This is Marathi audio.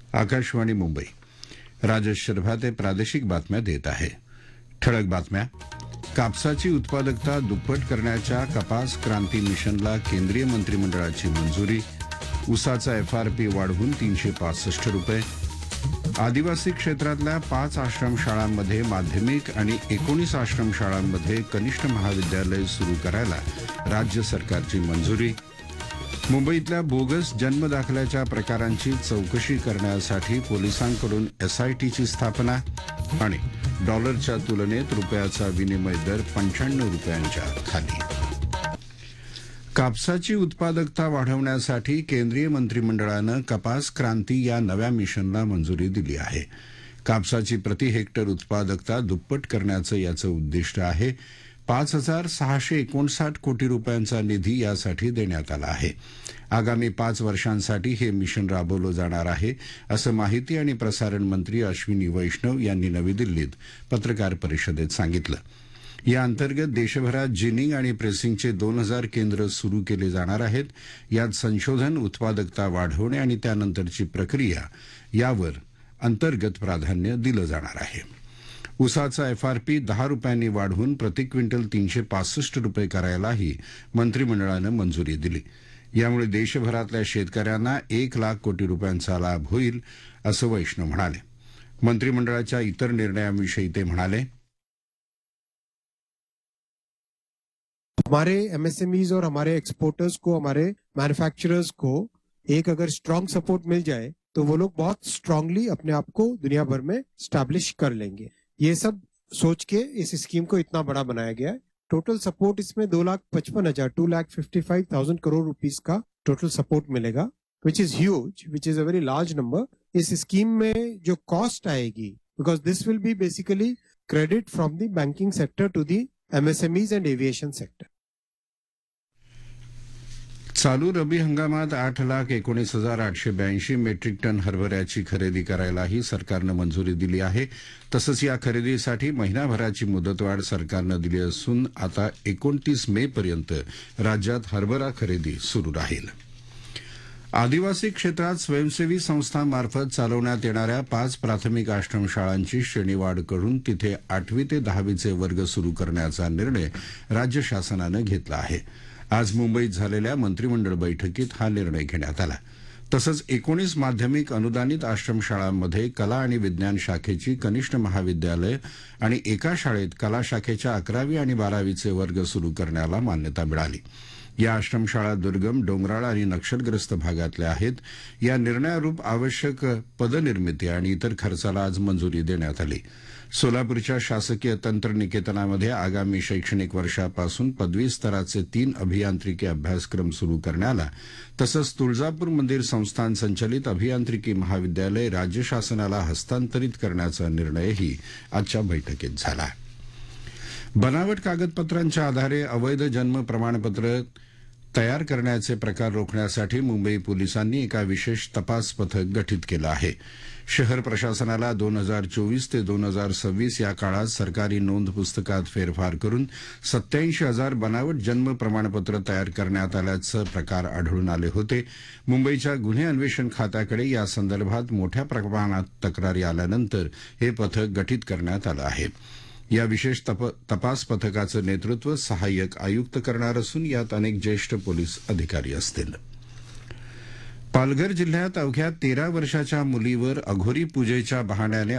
आकाशवाणी मुंबई. राजेश शर्भाते प्रादेशिक बातम्या देत आहे. ठळक बातम्या. कापसाची उत्पादकता दुप्पट करण्याच्या कपास क्रांती मिशनला केंद्रीय मंत्रिमंडळाची मंजुरी. ऊसाचा एफआरपी वाढवून ₹365. आदिवासी क्षेत्रातल्या 5 आश्रमशाळांमध्ये माध्यमिक आणि 19 आश्रमशाळांमध्ये कनिष्ठ महाविद्यालय सुरू करायला राज्य सरकारची मंजुरी. मुंबईतल्या बोगस जन्मदाखल्याच्या प्रकारांची चौकशी करण्यासाठी पोलिसांकडून एसआयटीची स्थापना. आणि डॉलरच्या तुलनेत रुपयाचा विनिमय दर ₹95 खाली. कापसाची उत्पादकता वाढवण्यासाठी केंद्रीय मंत्रिमंडळानं कपास क्रांती या नव्या मिशनला मंजुरी दिली आहे. कापसाची प्रति हेक्टर उत्पादकता दुप्पट करण्याचं याचं उद्दिष्ट आहे. 5,659 कोटी रुपयांचा निधी यासाठी देण्यात आला आहे. आगामी 5 वर्षांसाठी हे मिशन राबवलं जाणार आहे, असं माहिती आणि प्रसारण मंत्री अश्विनी वैष्णव यांनी नवी दिल्लीत पत्रकार परिषदेत सांगितलं. या अंतर्गत देशभरात जिनिंग आणि प्रेसिंगचे 2,000 केंद्र सुरू केले जाणार आहेत. यात संशोधन, उत्पादकता वाढवणे आणि त्यानंतरची प्रक्रिया यावर अंतर्गत प्राधान्य दिलं जाणार आहे. ऊसाचा एफआरपी ₹10 वाढवून प्रति क्विंटल ₹365 करायलाही मंत्रिमंडळानं मंजुरी दिली. यामुळे देशभरातल्या शेतकऱ्यांना 1,00,000 कोटी रुपयांचा लाभ होईल, असं वैष्णव म्हणाले. मंत्रिमंडळाच्या इतर निर्णयांविषयी ते म्हणाले, हमारे एमएसएमईज और हमारे एक्सपोर्टर्स को, हमारे मैन्युफैक्चरर्स को एक अगर स्ट्रांग सपोर्ट मिल जाए तो वो लोग बहुत स्ट्रांगली अपने आप को दुनिया भर में स्टैब्लिश कर लेंगे. ये सब सोच के इस स्कीम को इतना बड़ा बनाया गया है. टोटल सपोर्ट इसमें 2,55,000 2,55,000 करोड़ रुपीस का टोटल सपोर्ट मिलेगा, which is huge, which is a very large number. Is scheme में जो कॉस्ट आएगी, because this will be basically credit from the banking sector to the MSMEs end aviation sector. चालू रबी हंगामात 8,19,882 मेट्रिक टन हरभऱ्याची खरेदी करायलाही सरकारनं मंजुरी दिली आहे. तसंच या खरेदीसाठी महिनाभराची मुदतवाढ सरकारनं दिली असून आता 29 मे पर्यंत राज्यात हरभरा खरेदी सुरू राहील. आदिवासी क्षेत्रात स्वयंसेवी संस्थांमार्फत चालवण्यात येणाऱ्या 5 प्राथमिक आश्रमशाळांची श्रेणीवाढ करून तिथे 8वी ते 10वीचे वर्ग सुरू करण्याचा निर्णय राज्य शासनानं घेतला आहे. आज मुंबईत झालेल्या मंत्रिमंडळ बैठकीत हा निर्णय घेण्यात आला. तसंच 19 माध्यमिक अनुदानित आश्रमशाळांमध्ये कला आणि विज्ञान शाखेची कनिष्ठ महाविद्यालय आणि एका शाळेत कला शाखेच्या 11वी आणि 12वीचे वर्ग सुरू करण्याला मान्यता मिळाली. या आश्रमशाळा दुर्गम, डोंगराळ आणि नक्षलग्रस्त भागातल्या आहेत. या निर्णयारूप आवश्यक पदनिर्मिती आणि इतर खर्चाला आज मंजुरी देण्यात आली. सोलापूरच्या शासकीय तंत्रनिकेतनामध्ये आगामी शैक्षणिक वर्षापासून पदवी स्तराचे 3 अभियांत्रिकी अभ्यासक्रम सुरू करण्याला, तसंच तुळजापूर मंदिर संस्थान संचलित अभियांत्रिकी महाविद्यालय राज्य शासनाला हस्तांतरित करण्याचा निर्णयही आजच्या बैठकीत झाला. बनावट कागदपत्रांच्या आधारे अवैध जन्म प्रमाणपत्र तयार करण्याचे प्रकार रोखण्यासाठी मुंबई पोलिसांनी एका विशेष तपास पथक गठीत केलं आहे. शहर प्रशासनाला 2024 ते 2026 या काळात सरकारी नोंद पुस्तकात फेरफार करून 87,000 बनावट जन्म प्रमाणपत्र तयार करण्यात आल्याचे प्रकार आढळून आले होते. मुंबईच्या गुन्हे अन्वेषण खात्याकडे या संदर्भात मोठ्या प्रमाणात तक्रारी आल्यानंतर हे पथक गठीत करण्यात आलं आहे. या विशेष तपास पथकाचं नेतृत्व सहाय्यक आयुक्त करणार असून यात अनेक ज्येष्ठ पोलीस अधिकारी असतील. पालघर जिल्ह्यात अवघ्या 13 वर्षाच्या मुलीवर अघोरी पूजेच्या बहाण्याने